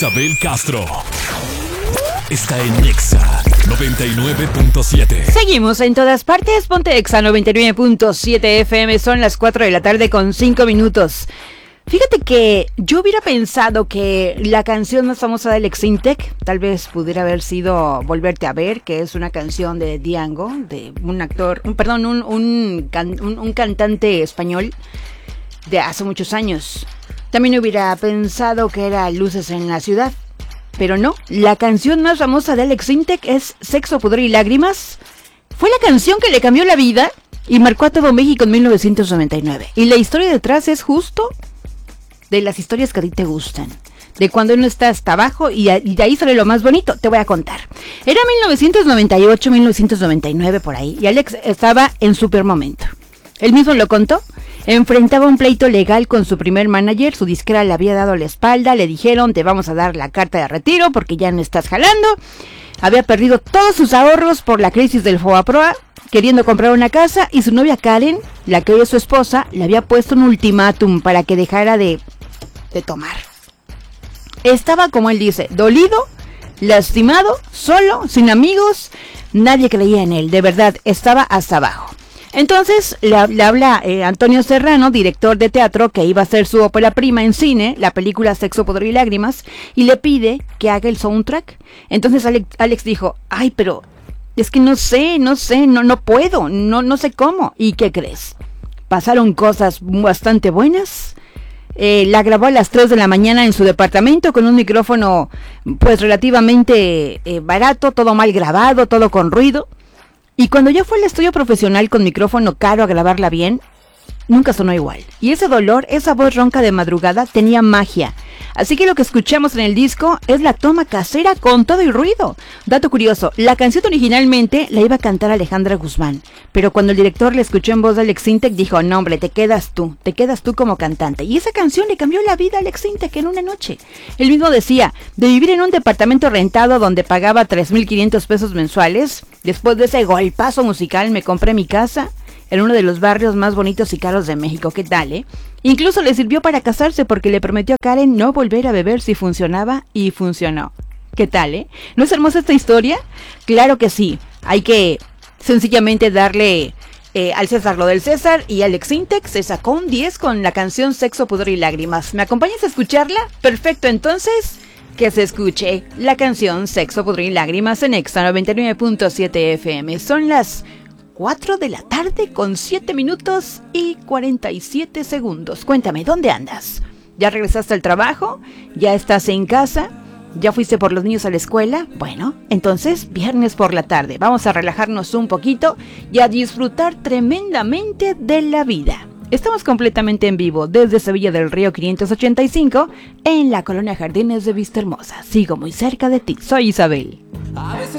Isabel Castro está en Exa 99.7. Seguimos en todas partes. Ponte Exa 99.7 FM. Son las 4 de la tarde con 5 minutos. Fíjate que yo hubiera pensado que la canción más famosa del Exintec tal vez pudiera haber sido Volverte a Ver, que es una canción de Diango, de un actor, un cantante español de hace muchos años. También hubiera pensado que era Luces en la Ciudad, pero no. La canción más famosa de Alex Intec es Sexo, Pudor y Lágrimas. Fue la canción que le cambió la vida y marcó a todo México en 1999. Y la historia detrás es justo de las historias que a ti te gustan, de cuando uno está hasta abajo y de ahí sale lo más bonito. Te voy a contar. Era 1998, 1999 por ahí, y Alex estaba en super momento. Él mismo lo contó. Enfrentaba un pleito legal con su primer manager. Su disquera le había dado la espalda. Le dijeron: te vamos a dar la carta de retiro porque ya no estás jalando. Había perdido todos sus ahorros por la crisis del Fobaproa, queriendo comprar una casa, y su novia Karen, la que hoy es su esposa, le había puesto un ultimátum para que dejara de tomar. Estaba, como él dice, dolido, lastimado, solo, sin amigos. Nadie creía en él. De verdad, estaba hasta abajo. Entonces le habla Antonio Serrano, director de teatro, que iba a hacer su ópera prima en cine, la película Sexo, Pudor y Lágrimas, y le pide que haga el soundtrack. Entonces Alex dijo: ay, pero es que no puedo, no sé cómo. ¿Y qué crees? Pasaron cosas bastante buenas. La grabó a las 3 de la mañana en su departamento con un micrófono pues relativamente barato, todo mal grabado, todo con ruido. Y cuando ya fue al estudio profesional con micrófono caro a grabarla bien, nunca sonó igual. Y ese dolor, esa voz ronca de madrugada, tenía magia. Así que lo que escuchamos en el disco es la toma casera con todo el ruido. Dato curioso, la canción originalmente la iba a cantar Alejandra Guzmán, pero cuando el director la escuchó en voz de Alex Intec, dijo: no, hombre, te quedas tú como cantante. Y esa canción le cambió la vida a Alex Intec en una noche. Él mismo decía: de vivir en un departamento rentado donde pagaba 3,500 pesos mensuales, después de ese golpazo musical me compré mi casa en uno de los barrios más bonitos y caros de México. ¿Qué tal, Incluso le sirvió para casarse porque le prometió a Karen no volver a beber si funcionaba, y funcionó. ¿Qué tal, ¿No es hermosa esta historia? Claro que sí. Hay que sencillamente darle al César lo del César, y Alex Intec se sacó un 10 con la canción Sexo, Pudor y Lágrimas. ¿Me acompañas a escucharla? Perfecto, entonces que se escuche la canción Sexo, Pudor y Lágrimas en Exa 99.7 FM. Son las 4 de la tarde con 7 minutos y 47 segundos. Cuéntame, ¿dónde andas? ¿Ya regresaste al trabajo? ¿Ya estás en casa? ¿Ya fuiste por los niños a la escuela? Bueno, entonces, viernes por la tarde. Vamos a relajarnos un poquito y a disfrutar tremendamente de la vida. Estamos completamente en vivo desde Sevilla del Río 585 en la colonia Jardines de Vista Hermosa. Sigo muy cerca de ti. Soy Isabel. A veces